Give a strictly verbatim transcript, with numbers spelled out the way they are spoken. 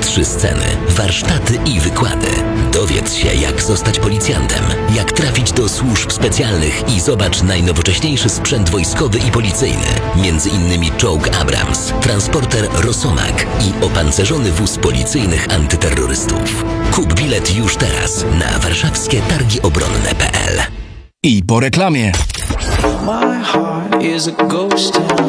Trzy sceny, warsztaty i wykłady. Dowiedz się, jak zostać policjantem, jak trafić do służb specjalnych i zobacz najnowocześniejszy sprzęt wojskowy i policyjny. Między innymi czołg Abrams, transporter Rosomak i opancerzony wóz policyjnych antyterrorystów. Kup bilet już teraz na warszawskie targi obronne kropka p l. I po reklamie. My heart is a ghost town.